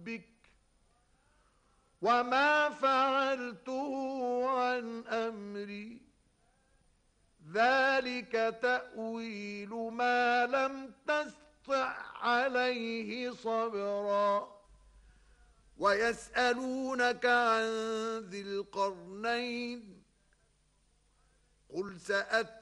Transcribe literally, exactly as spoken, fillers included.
ربك وما فعلته عن أمري ذلك تأويل ما لم تستطع عليه صبرا ويسألونك عن ذي القرنين قل سأتلو